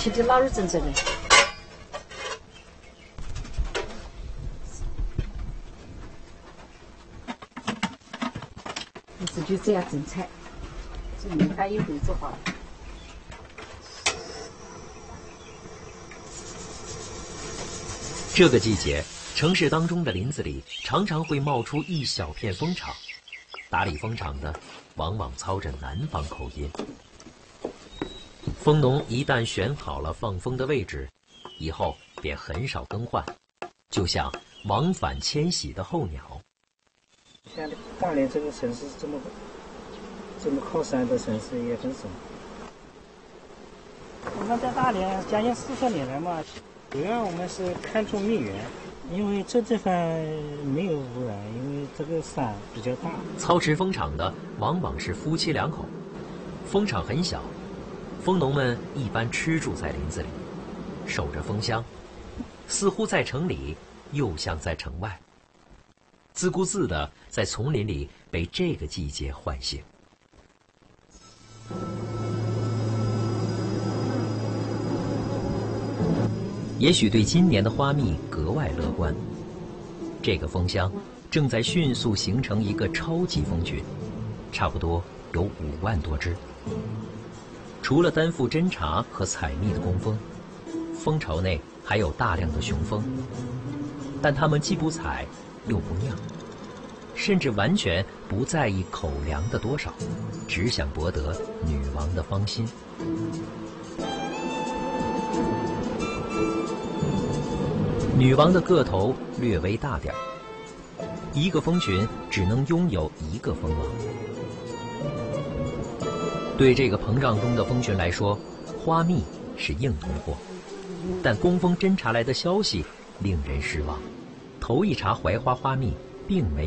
气的哪儿整这个？意思就这样整菜，这明天一会做好了。 这个季节，城市当中的林子里常常会冒出一小片蜂场，打理蜂场的往往操着南方口音。蜂农一旦选好了放蜂的位置，以后便很少更换，就像往返迁徙的候鸟。 像大连这个城市这么靠山的城市也很少。我们在大连将近40年了嘛，主要我们是看重蜜源，因为这地方没有污染，因为这个山比较大。 操持蜂场的往往是夫妻2口，蜂场很小，蜂农们一般吃住在林子里，守着蜂箱，似乎在城里，又像在城外，自顾自地在丛林里被这个季节唤醒。也许对今年的花蜜格外乐观，这个蜂箱正在迅速形成一个超级蜂群，差不多有5万多只。除了担负侦察和采蜜的工蜂，蜂巢内还有大量的雄蜂，但它们既不采又不酿，甚至完全不在意口粮的多少，只想博得女王的芳心。女王的个头略微大点儿，一个蜂群只能拥有1个蜂王。对这个膨胀中的蜂群来说，花蜜是硬通货，但工蜂侦察来的消息令人失望。头一茬槐花花蜜并没